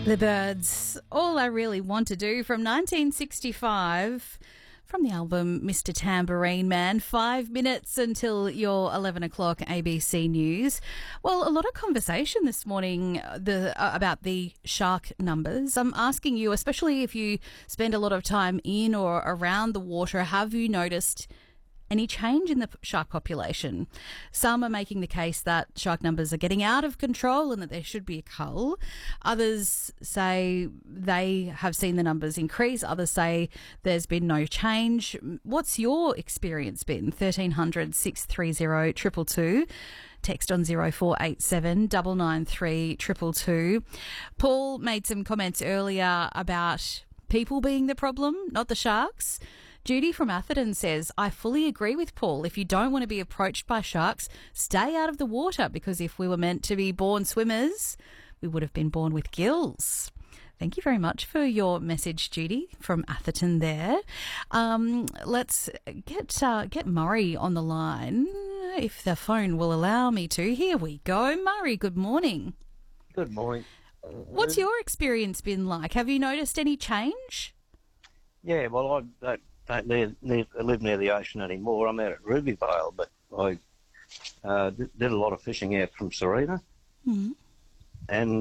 The Byrds, All I Really Want to Do from 1965 from the album Mr. Tambourine Man. 5 minutes until your 11 o'clock ABC News. Well, a lot of conversation this morning about the shark numbers. I'm asking you, especially if you spend a lot of time in or around the water, have you noticed any change in the shark population? Some are making the case that shark numbers are getting out of control and that there should be a cull. Others say they have seen the numbers increase. Others say there's been no change. What's your experience been? 1300 630 222. Text on 0487 993 222. Paul made some comments earlier about people being the problem, not the sharks. Judy from Atherton says, I fully agree with Paul. If you don't want to be approached by sharks, stay out of the water, because if we were meant to be born swimmers, we would have been born with gills. Thank you very much for your message, Judy from Atherton there. Let's get Murray on the line, if the phone will allow me to. Here we go. Murray, good morning. Good morning. What's your experience been like? Have you noticed any change? Yeah, well, I don't live near the ocean anymore. I'm out at Ruby Vale, but I did a lot of fishing out from Serena. Mm-hmm. And,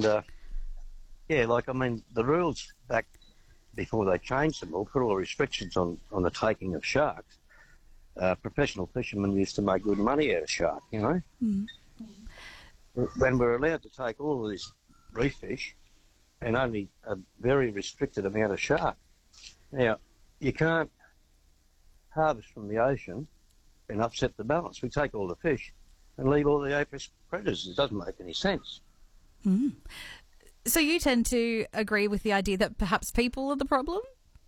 the rules back before they changed them all put all the restrictions on the taking of sharks. Professional fishermen used to make good money out of shark, you know. Mm-hmm. When we're allowed to take all of this reef fish and only a very restricted amount of shark. Now, you can't harvest from the ocean and upset the balance. We take all the fish and leave all the apex predators. It doesn't make any sense. Mm. So you tend to agree with the idea that perhaps people are the problem?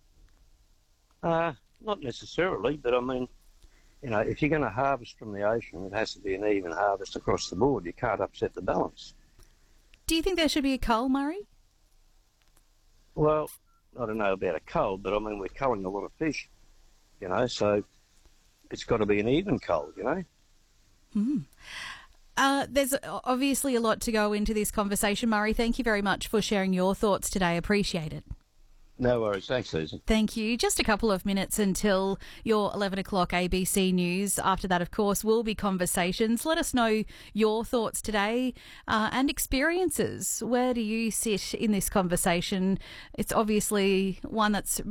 Not necessarily, but I mean, you know, if you're going to harvest from the ocean, it has to be an even harvest across the board. You can't upset the balance. Do you think there should be a cull, Murray? Well, I don't know about a cull, but I mean, we're culling a lot of fish, you know, so it's got to be an even cull, you know. Mm. There's obviously a lot to go into this conversation, Murray. Thank you very much for sharing your thoughts today. Appreciate it. No worries. Thanks, Susan. Thank you. Just a couple of minutes until your 11 o'clock ABC News. After that, of course, will be conversations. Let us know your thoughts today and experiences. Where do you sit in this conversation? It's obviously one that's